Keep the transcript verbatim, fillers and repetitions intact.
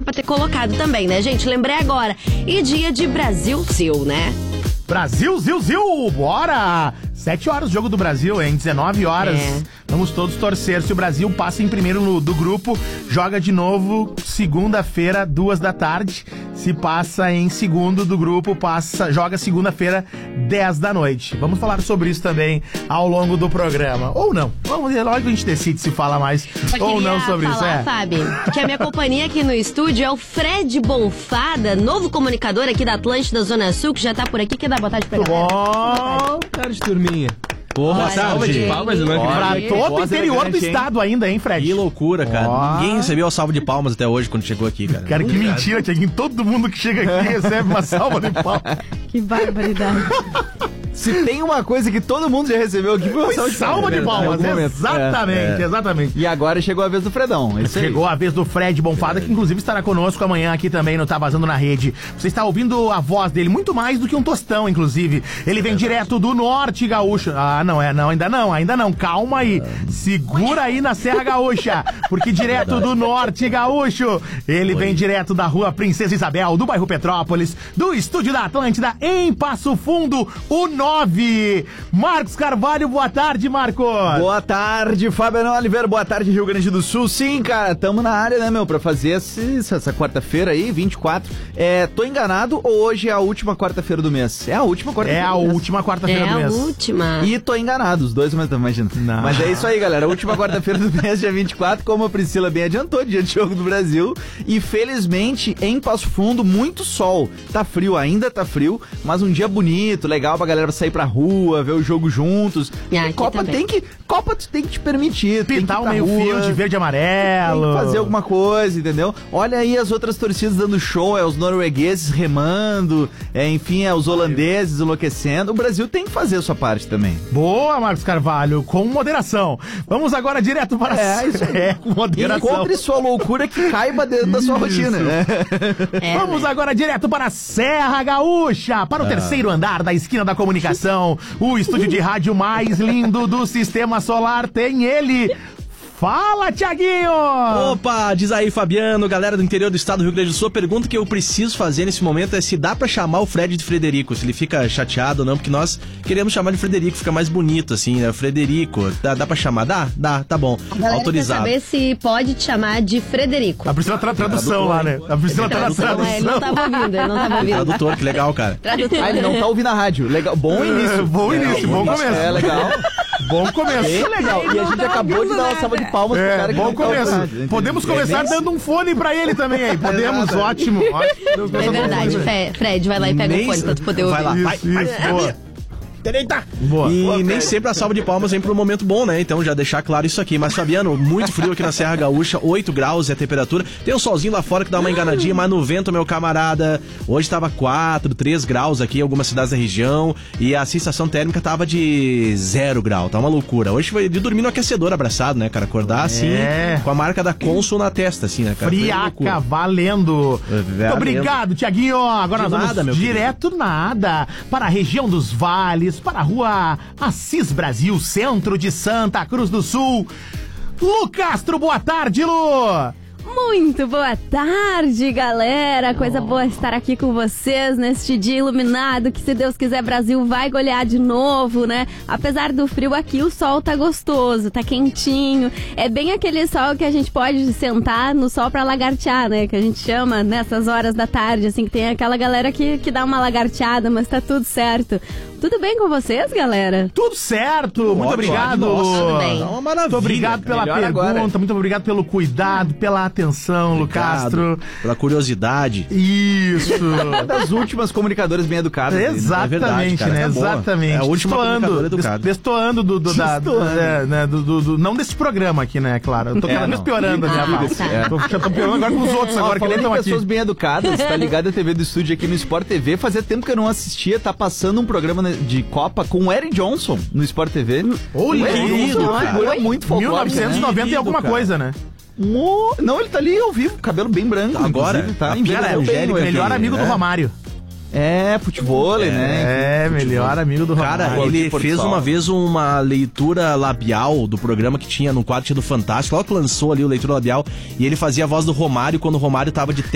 pra ter colocado também, né, gente? Lembrei agora. E dia de Brasil Zil, né? Brasil, Zil, Zil, bora! Sete horas o jogo do Brasil, hein? dezenove horas. É. Vamos todos torcer. Se o Brasil passa em primeiro no, do grupo, joga de novo segunda-feira, duas da tarde. Se passa em segundo do grupo, passa, joga segunda-feira, dez da noite. Vamos falar sobre isso também ao longo do programa. Ou não. Vamos ver, logo a gente decide se fala mais ou não sobre falar, isso. É. Fábio, que a minha companhia aqui no estúdio é o Fred Bonfada, novo comunicador aqui da Atlântida Zona Sul, que já tá por aqui. Quer dar boa tarde pra galera? Bom, tarde, turminha. Porra, salva de palmas, não Pra todo o interior do estado ainda, hein, Fred? Que loucura, cara. Oh. Ninguém recebeu a salva de palmas até hoje quando chegou aqui, cara. Cara, que Obrigado. mentira, Tiaguinho. Todo mundo que chega aqui recebe uma salva de palmas. Que barbaridade. Se tem uma coisa que todo mundo já recebeu aqui, foi uma salva de salva de palmas. Exatamente, é, é. exatamente. E agora chegou a vez do Fredão. Chegou a vez do Fred Bonfada, que inclusive estará conosco amanhã aqui também no Tá Vazando na Rede. Você está ouvindo a voz dele muito mais do que um tostão, inclusive. Ele vem é. direto do Norte Gaúcho. Ah, não é, não, ainda não, ainda não. Calma aí. Segura aí na Serra Gaúcha, porque direto do Norte Gaúcho, ele Oi. vem direto da Rua Princesa Isabel, do bairro Petrópolis, do estúdio da Atlântida, em Passo Fundo, o nove. Marcos Carvalho, boa tarde, Marcos. Boa tarde, Fabiano Oliveira, boa tarde, Rio Grande do Sul. Sim, cara, tamo na área, né, meu, pra fazer esse, essa quarta-feira aí, vinte e quatro. É, tô enganado ou hoje é a última quarta-feira do mês? É a última quarta-feira É a última quarta-feira é do mês. É a última. E tô enganado, os dois, mas imagina. Não. Mas é isso aí, galera, a última quarta-feira do mês, dia vinte e quatro, como a Priscila bem adiantou, dia de jogo do Brasil. E felizmente, em Passo Fundo, muito sol. Tá frio, ainda tá frio, mas um dia bonito, legal pra galera sair pra rua, ver o jogo juntos. Ah, Copa tem que, Copa tem que te permitir. Pintar o meio fio de verde e amarelo. Tem que fazer alguma coisa, entendeu? Olha aí as outras torcidas dando show, é os noruegueses remando, é, enfim, é os holandeses enlouquecendo. O Brasil tem que fazer a sua parte também. Boa, Marcos Carvalho, com moderação. Vamos agora direto para... É, isso é, com moderação. Encontre sua loucura que caiba dentro da sua isso. rotina. Né? É, Vamos né? agora direto para a Serra Gaúcha, para o é. terceiro andar da esquina da comunicação. O estúdio de rádio mais lindo do Sistema Solar tem ele. Fala, Thiaguinho! Opa, diz aí, Fabiano, galera do interior do estado do Rio Grande do Sul. A pergunta que eu preciso fazer nesse momento é se dá pra chamar o Fred de Frederico, se ele fica chateado ou não, porque nós queremos chamar de Frederico, fica mais bonito assim, né? Frederico, dá, dá pra chamar? Dá? Dá, tá bom. A galera autorizado. Quer saber se pode te chamar de Frederico. A Priscila tá na tradução lá, né? A Priscila tá na tradução. É, ele não tava ouvindo, ele não tava ouvindo. Tradutor, que legal, cara. Tradutor. Ah, ele não tá ouvindo a rádio. Legal. Bom início. Bom início, é, bom começo. É, legal. Bom começo. Bem legal. E a gente acabou de dar uma salva de palmas é, pro cara que bom começo. Tá Podemos começar é dando um fone pra ele também aí. Podemos, é ótimo. ótimo. É verdade, Fred, vai lá e pega o um fone pra tu poder ouvir. Vai lá, vai, isso, vai. Isso, boa. Boa. E Boa, nem sempre a salva de palmas vem para um momento bom, né? Então já deixar claro isso aqui. Mas, Fabiano, muito frio aqui na Serra Gaúcha, oito graus é a temperatura. Tem um solzinho lá fora que dá uma enganadinha, mas no vento, meu camarada, hoje tava quatro, três graus aqui em algumas cidades da região e a sensação térmica tava de zero grau, tá uma loucura. Hoje foi de dormir no aquecedor abraçado, né, cara? Acordar assim, é. com a marca da Consul na testa, assim, né, cara? Friaca, valendo. É, muito obrigado, Thiaguinho. Agora de nós nada, vamos direto nada para a região dos vales, para a rua Assis Brasil, centro de Santa Cruz do Sul. Lu Castro, boa tarde, Lu! Muito boa tarde, galera. Coisa boa estar aqui com vocês neste dia iluminado, que se Deus quiser Brasil vai golear de novo, né? Apesar do frio aqui, o sol tá gostoso, tá quentinho. É bem aquele sol que a gente pode sentar no sol pra lagartear, né? Que a gente chama nessas horas da tarde, assim, que tem aquela galera que, que dá uma lagarteada, mas tá tudo certo. Tudo bem com vocês, galera? Tudo certo, muito ótimo, obrigado. Nossa, tudo bem. É uma maravilha. Muito obrigado pela Melhor pergunta, agora. muito obrigado pelo cuidado, pela atenção, Lu Castro. Pela curiosidade. Isso. Das últimas comunicadoras bem educadas. Exatamente, é verdade, cara, né? é boa. Exatamente. É a última comunicadora educada. Destoando do, do, da, do, é, né, do, do, do não desse programa aqui, né, claro. Eu tô cada é, vez piorando a minha ah, voz. tá. É. Tô, já tô piorando agora com os outros Ó, agora, que nem estão aqui. Pessoas bem educadas, tá ligado a T V do estúdio aqui no Sport T V. Fazia tempo que eu não assistia, tá passando um programa de Copa com o Eric Johnson no Sport T V. Ô, querido, uma figura muito folclórica, mil novecentos e noventa né? e alguma cara. coisa, né? Mo... Não, ele tá ali ao vivo, cabelo bem branco. Agora, tá? a Envelheceu pele bem, é o Eric. Melhor amigo do é. Romário. É, futebol, É, né? É, melhor amigo do Romário. Cara, Romário. ele Porto fez Sol. uma vez uma leitura labial do programa que tinha no quadro do Fantástico. Logo que lançou ali o leitura labial e ele fazia a voz do Romário quando o Romário tava de